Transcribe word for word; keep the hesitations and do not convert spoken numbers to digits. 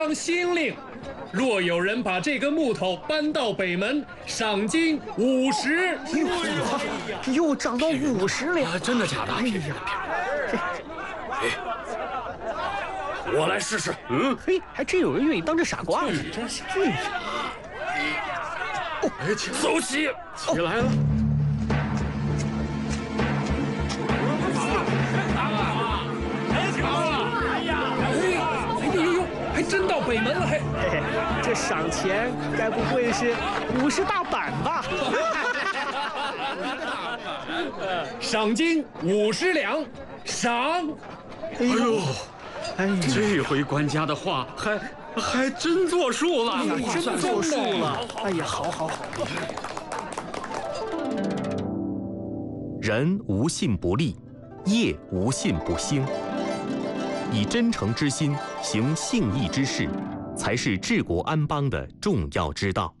当新令，若有人把这根木头搬到北门，赏金五十。 又涨到五十两、 啊！真的假的？ 哎呀， 哎，我来试试。嗯， 嘿，还真有人愿意当这傻瓜。 真是。 哦， 哎，走起，起来了。 真到北门了，嘿， 嘿嘿，这赏钱该不会是五十大板吧？ 赏金五十两，赏。 哎呦， 哎呀， 这回官家的话还还真作数了， 哎呀，真作数了。哎呀，好好好。 人无信不立，业无信不兴。以真诚之心行信义之事，才是治国安邦的重要之道。